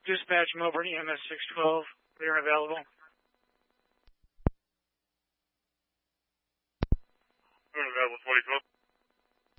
Dispatch Melbourne EMS 612. They're available. Available 2012.